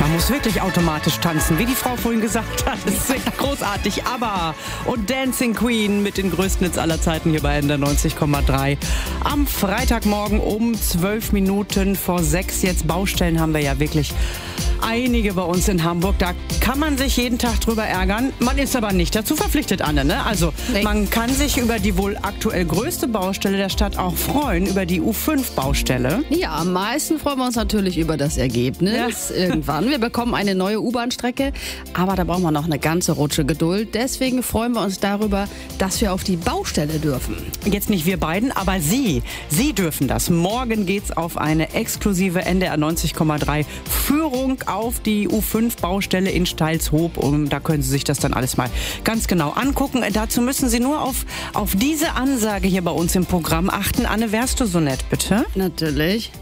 Man muss wirklich automatisch tanzen, wie die Frau vorhin gesagt hat. Das ist echt großartig. ABBA und Dancing Queen mit den größten Hits aller Zeiten hier bei NDR 90,3. Am Freitagmorgen um 12 Minuten vor 6. Jetzt Baustellen haben wir ja wirklich einige bei uns in Hamburg. Da kann man sich jeden Tag drüber ärgern. Man ist aber nicht dazu verpflichtet, Anne. Ne? Also man kann sich über die wohl aktuell größte Baustelle der Stadt auch freuen, über die U5-Baustelle. Ja, am meisten freuen wir uns natürlich über das Ergebnis. Ja. Irgendwann. Wir bekommen eine neue U-Bahn-Strecke, aber da brauchen wir noch eine ganze Rutsche Geduld. Deswegen freuen wir uns darüber, dass wir auf die Baustelle dürfen. Jetzt nicht wir beiden, aber Sie dürfen das. Morgen geht's auf eine exklusive NDR 90,3 Führung auf die U5-Baustelle in Steilshoop. Und da können Sie sich das dann alles mal ganz genau angucken. Dazu müssen Sie nur auf diese Ansage hier bei uns im Programm achten. Anne, wärst du so nett, bitte? Natürlich.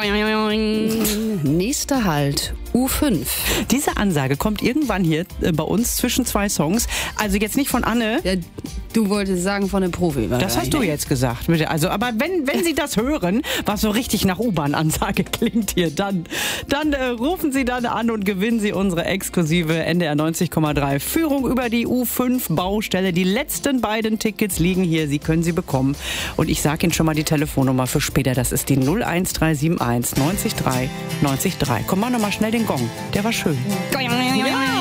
Nächster Halt, U5. Diese Ansage kommt irgendwann hier bei uns zwischen zwei Songs. Also jetzt nicht von Anne. Ja, du wolltest sagen von einem Profi. Das hast du jetzt gesagt. Bitte. Also, aber wenn Sie das hören, was so richtig nach U-Bahn-Ansage klingt hier, dann rufen Sie dann an und gewinnen Sie unsere exklusive NDR 90,3 Führung über die U5-Baustelle. Die letzten beiden Tickets liegen hier. Sie können sie bekommen. Und ich sage Ihnen schon mal die Telefonnummer für später. Das ist die 01371 93 3 93 3. Komm mal noch mal schnell den Gong. Der war schön. Ja.